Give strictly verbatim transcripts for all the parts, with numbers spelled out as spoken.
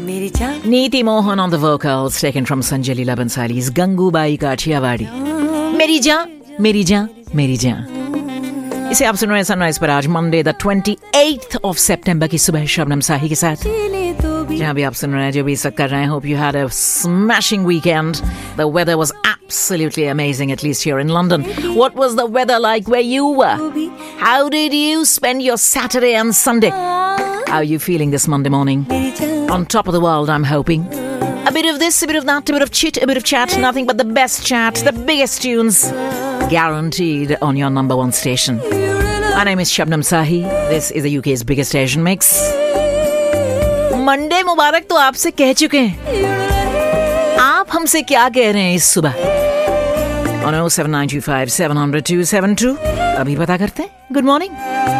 Neeti Mohan on the vocals, taken from Sanjay Leela Bansali's Gangubai Kathiawadi. Meri Jaan, Meri Jaan, Meri Jaan. इसे आप सुन रहे हैं sunrise पर आज Monday the twenty-eighth of September की सुबह शबनम साही के साथ जहाँ भी आप सुन रहे हैं जो भी सब कर रहे हैं. Hope you had a smashing weekend. The weather was absolutely amazing, at least here in London. What was the weather like where you were? How did you spend your Saturday and Sunday? How are you feeling this Monday morning? On top of the world, I'm hoping. A bit of this, a bit of that, a bit of chit, a bit of chat. Nothing but the best chat, the biggest tunes. Guaranteed on your number one station. My name is Shabnam Sahi. This is the U K's biggest Asian mix. Monday मुबारक तो आपसे कह चुके हैं. आप हमसे क्या कह रहे हैं इस सुबह? On oh seven nine two five seven zero zero two seven two. अभी पता करते हैं. Good morning.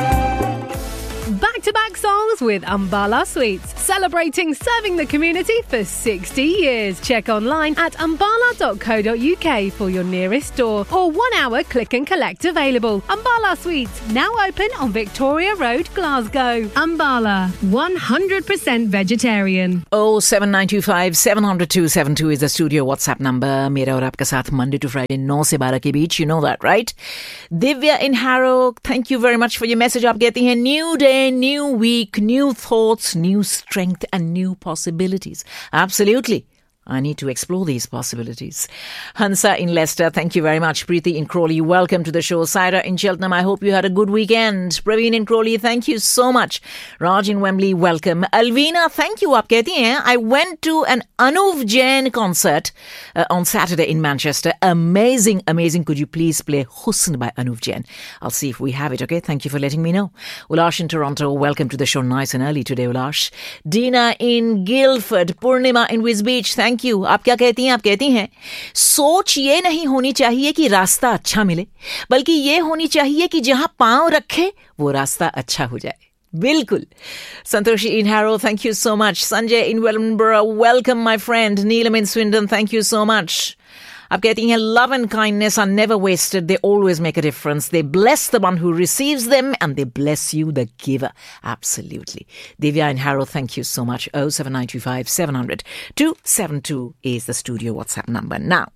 Back-to-back songs with Ambala Sweets, celebrating serving the community for sixty years. Check online at ambala dot co dot uk for your nearest store or one-hour click and collect available. Ambala Sweets, now open on Victoria Road, Glasgow. Ambala, one hundred percent vegetarian. oh seven nine two five seven zero zero two seven two is the studio WhatsApp number. मेरा और आपका साथ Monday to Friday nine से twelve के बीच. You know that, right? Divya in Harrow, thank you very much for your message. आप कहती हैं new day, new week, new thoughts, new strength and new possibilities. Absolutely. I need to explore these possibilities. Hansa in Leicester, thank you very much. Preeti in Crawley, welcome to the show. Saira in Cheltenham, I hope you had a good weekend. Praveen in Crawley, thank you so much. Raj in Wembley, welcome. Alvina, thank you. Aap kehti hain, I went to an Anuv Jain concert uh, on Saturday in Manchester. Amazing, amazing. Could you please play Husn by Anuv Jain? I'll see if we have it, okay? Thank you for letting me know. Ulash in Toronto, welcome to the show. Nice and early today, Ulash. Dina in Guildford, Purnima in Wisbech, thank Thank you. आप क्या कहती हैं? आप कहती हैं सोच ये नहीं होनी चाहिए कि रास्ता अच्छा मिले, बल्कि ये होनी चाहिए कि जहां पांव रखे वो रास्ता अच्छा हो जाए. बिल्कुल. Santoshi in Harrow, thank you so much. Sanjay in Wellingborough, welcome my friend. Neelam in Swindon, thank you so much. आप कहती हैं love and kindness are never wasted. They always make a difference. They bless the one who receives them and they bless you, the giver. Absolutely. Divya and Harold, thank you so much. oh seven nine two five seven zero zero two seven two is the studio WhatsApp number. Now,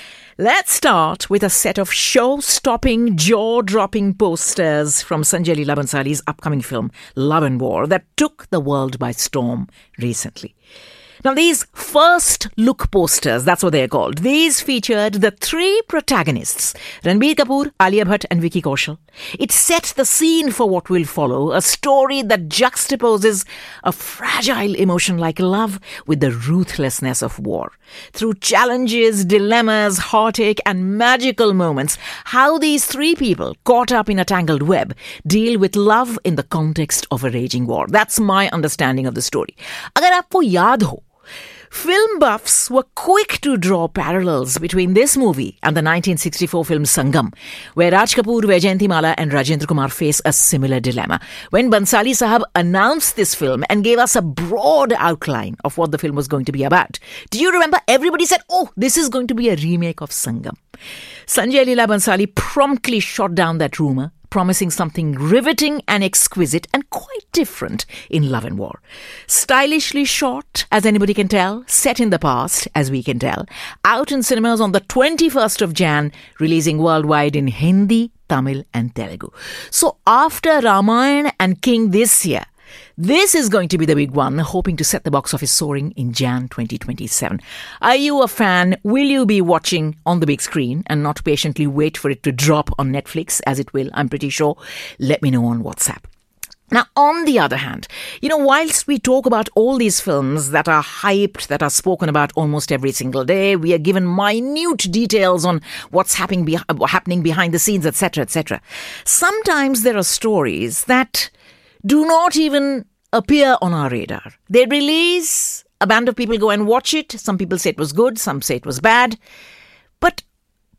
let's start with a set of show-stopping, jaw-dropping posters from Sanjay Leela Bansali's upcoming film, Love and War, that took the world by storm recently. Now, these first look posters, that's what they're called, these featured the three protagonists, Ranbir Kapoor, Alia Bhatt and Vicky Kaushal. It set the scene for what will follow, a story that juxtaposes a fragile emotion like love with the ruthlessness of war. Through challenges, dilemmas, heartache and magical moments, how these three people, caught up in a tangled web, deal with love in the context of a raging war. That's my understanding of the story. Agar aapko yaad ho, film buffs were quick to draw parallels between this movie and the nineteen sixty-four film Sangam, where Raj Kapoor, Vaijayanti Mala and Rajendra Kumar face a similar dilemma. When Bansali Sahab announced this film and gave us a broad outline of what the film was going to be about, do you remember everybody said, oh, this is going to be a remake of Sangam? Sanjay Leela Bansali promptly shot down that rumour, promising something riveting and exquisite and quite different in Love and War. Stylishly shot, as anybody can tell, set in the past, as we can tell, out in cinemas on the twenty-first of January, releasing worldwide in Hindi, Tamil and Telugu. So after Ramayana and King this year, this is going to be the big one, hoping to set the box office soaring in January twenty twenty-seven. Are you a fan? Will you be watching on the big screen and not patiently wait for it to drop on Netflix, as it will, I'm pretty sure? Let me know on WhatsApp. Now, on the other hand, you know, whilst we talk about all these films that are hyped, that are spoken about almost every single day, we are given minute details on what's happening, be- happening behind the scenes, et cetera, et cetera. Sometimes there are stories that do not even appear on our radar. They release, a band of people go and watch it. Some people say it was good, some say it was bad. But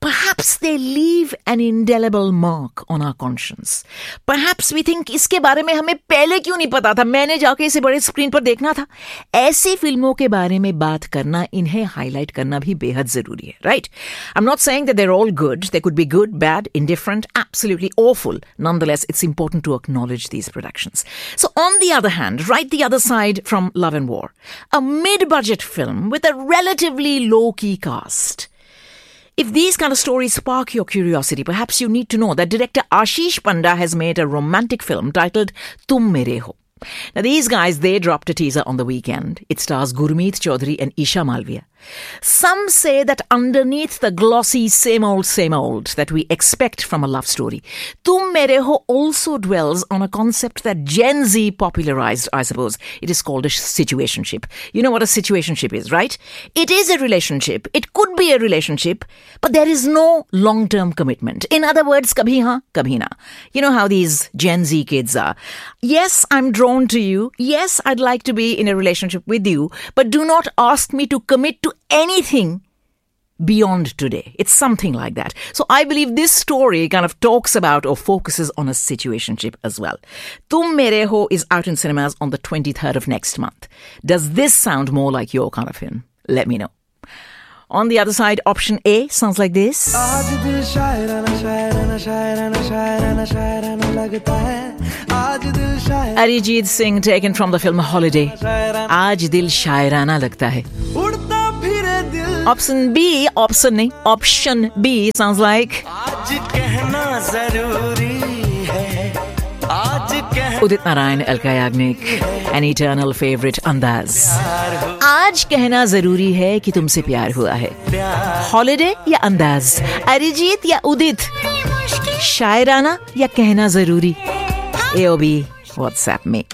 perhaps they leave an indelible mark on our conscience. Perhaps we think, इसके बारे में हमें पहले क्यों नहीं पता था, मैंने जाके इसे बड़े स्क्रीन पर देखना था. ऐसी फिल्मों के बारे में बात करना, इन्हें हाईलाइट करना भी बेहद जरूरी है, right? I'm not saying that they're all good. They could be good, bad, indifferent, absolutely awful. Nonetheless, it's important to acknowledge these productions. So on the other hand, right the other side from Love and War, a mid-budget film with a relatively low-key cast. If these kind of stories spark your curiosity, perhaps you need to know that director Ashish Panda has made a romantic film titled Tum Mere Ho. Now, these guys, they dropped a teaser on the weekend. It stars Gurmeet Chaudhary and Isha Malviya. Some say that underneath the glossy same old, same old that we expect from a love story, Tum Mere Ho also dwells on a concept that Gen Z popularized, I suppose. It is called a situationship. You know what a situationship is, right? It is a relationship. It could be a relationship, but there is no long-term commitment. In other words, kabhi haan, kabhi na. You know how these Gen Z kids are. Yes, I'm drawn to you. Yes, I'd like to be in a relationship with you, but do not ask me to commit to anything beyond today. It's something like that. So I believe this story kind of talks about or focuses on a situationship as well. Tum Mere Ho is out in cinemas on the twenty-third of next month. Does this sound more like your kind of film? Let me know. On the other side, option A sounds like this. Arijit Singh, taken from the film Holiday. Aaj dil shairana lagta hai. Option B, option nahi, option B sounds like Udit Narayan, Alka Yagnik, an eternal favorite Andaz. आज कहना जरूरी है कि तुमसे प्यार हुआ है. Holiday या अंदाज, अरिजीत या उदित, शायराना या कहना जरूरी. A O B, WhatsApp me.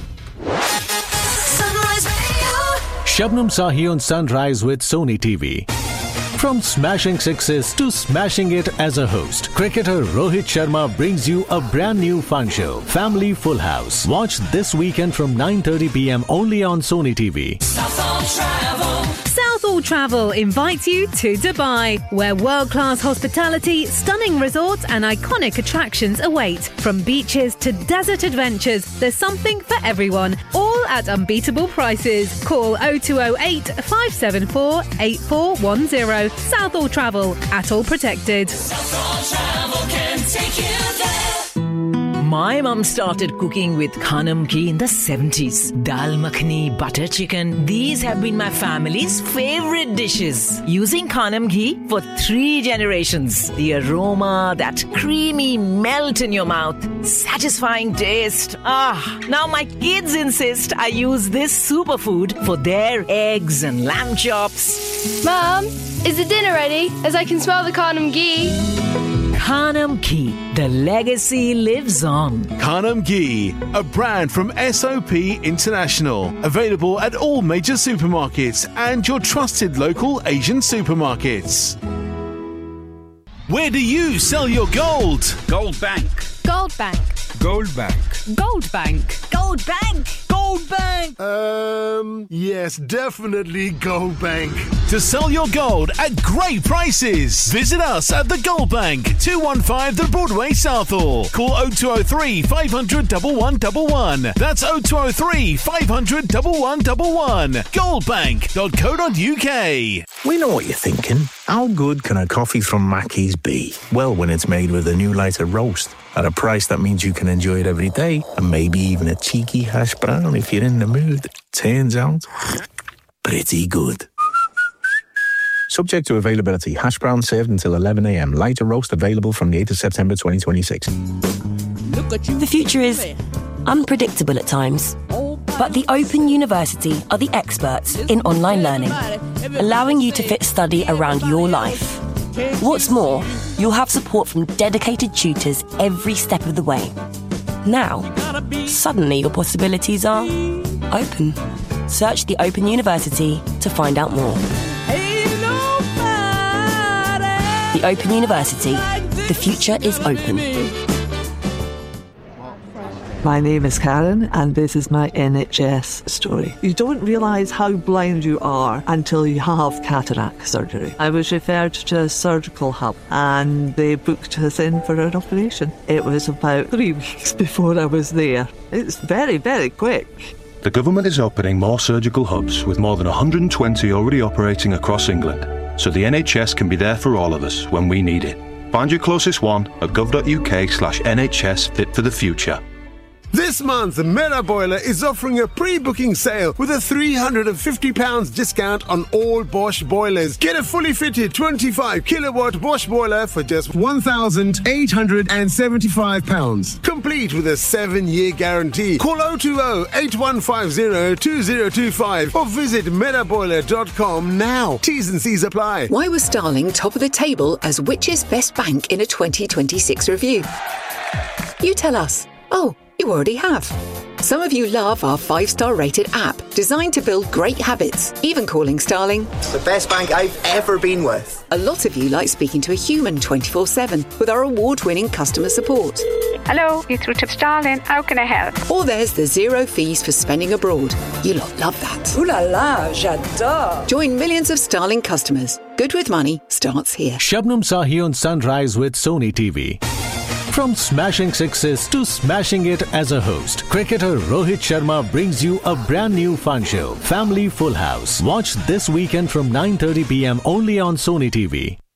Shabnam Sahi on Sunrise with Sony T V. From smashing sixes to smashing it as a host, cricketer Rohit Sharma brings you a brand new fun show, Family Full House. Watch this weekend from nine thirty p.m. only on Sony T V. Southall Travel. Southall Travel invites you to Dubai, where world-class hospitality, stunning resorts and iconic attractions await. From beaches to desert adventures, there's something for everyone, all at unbeatable prices. Call oh two oh eight, five seven four, eight four one zero. Southall Travel, at all protected. Southall Travel can take you there. My mum started cooking with Khanam Ghee in the seventies. Dal makhani, butter chicken, these have been my family's favorite dishes. Using Khanam Ghee for three generations. The aroma, that creamy melt in your mouth, satisfying taste. Ah, now my kids insist I use this superfood for their eggs and lamb chops. Mum, is the dinner ready? As I can smell the Khanam Ghee. Khanam Ghee, the legacy lives on. Khanam Ghee, a brand from S O P International. Available at all major supermarkets and your trusted local Asian supermarkets. Where do you sell your gold? Gold Bank. Gold Bank. Gold Bank. Gold Bank. Gold Bank. Gold Bank. Um, yes, definitely Gold Bank. To sell your gold at great prices. Visit us at the Gold Bank, two one five The Broadway, Southall. Call oh two oh three, five hundred, one one one one. That's oh two oh three, five hundred, one one one one. goldbank dot co dot uk. We know what you're thinking. How good can a coffee from Mackey's be? Well, when it's made with a new lighter roast at a price that means you can enjoy it every day, and maybe even a cheeky hash brown if you're in the mood. Turns out, pretty good. Subject to availability. Hash brown served until eleven a.m. Lighter roast available from the eighth of September twenty twenty-six. The future is unpredictable at times, but the Open University are the experts in online learning, allowing you to fit study around your life. What's more, you'll have support from dedicated tutors every step of the way. Now, suddenly your possibilities are open. Search the Open University to find out more. The Open University. The future is open. My name is Karen and this is my N H S story. You don't realise how blind you are until you have cataract surgery. I was referred to a surgical hub and they booked us in for an operation. It was about three weeks before I was there. It's very, very quick. The government is opening more surgical hubs with more than one hundred twenty already operating across England, so the N H S can be there for all of us when we need it. Find your closest one at gov.uk slash NHS Fit for the Future. This month, Mera Boiler is offering a pre-booking sale with a three hundred fifty pounds discount on all Bosch boilers. Get a fully fitted twenty-five kilowatt Bosch boiler for just one thousand eight hundred seventy-five pounds. Complete with a seven-year guarantee. Call oh two oh, eight one five oh, two oh two five or visit mera boiler dot com now. T's and C's apply. Why was Starling top of the table as which's best bank in a twenty twenty-six review? You tell us. Oh, you already have. Some of you love our five-star rated app, designed to build great habits, even calling Starling the best bank I've ever been with. A lot of you like speaking to a human twenty-four seven with our award-winning customer support. Hello, you're through to Starling. How can I help? Or there's the zero fees for spending abroad. You lot love that. Ooh la la, j'adore. Join millions of Starling customers. Good with money starts here. Shabnam Sahi on Sunrise with Sony T V. From smashing sixes to smashing it as a host, cricketer Rohit Sharma brings you a brand new fun show, Family Full House. Watch this weekend from nine thirty p.m. only on Sony T V.